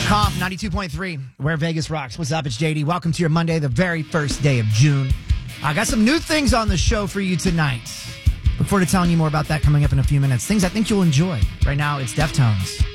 KOF 92.3, where Vegas rocks. What's up? It's JD. Welcome to your Monday, the very first day of June. I got some new things on the show for you tonight. Look forward to telling you more about that coming up in a few minutes. Things I think you'll enjoy. Right now, it's Deftones.